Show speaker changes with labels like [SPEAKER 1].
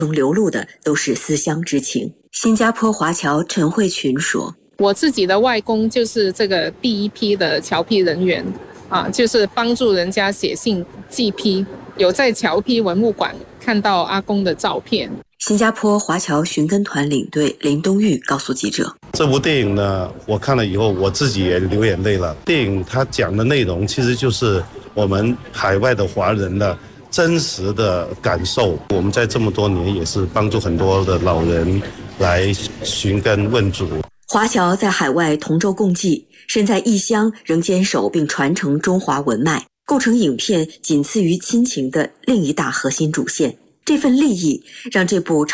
[SPEAKER 1] 中流露的都是思乡之情。新加坡华侨陈慧群说：“
[SPEAKER 2] 我自己的外公就是这个第一批的侨批人员就是帮助人家写信寄批，有在侨批文物馆看到阿公的照片。”
[SPEAKER 1] 新加坡华侨寻根团领队林东玉告诉记者：“
[SPEAKER 3] 这部电影呢，我看了以后，我自己也流眼泪了。电影它讲的内容其实就是我们海外的华人的真实的感受。我们在这么多年也是帮助很多的老人来寻根问祖。
[SPEAKER 1] 华侨在海外同舟共济，身在异乡仍坚守并传承中华文脉，构成影片仅次于亲情的另一大核心主线。这份利益让这部